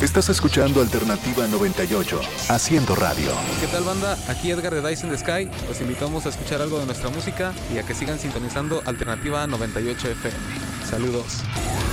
Estás escuchando Alternativa 98, haciendo radio. ¿Qué tal, banda? Aquí Edgar de Dice in the Sky. Los invitamos a escuchar algo de nuestra música y a que sigan sintonizando Alternativa 98 FM. Saludos.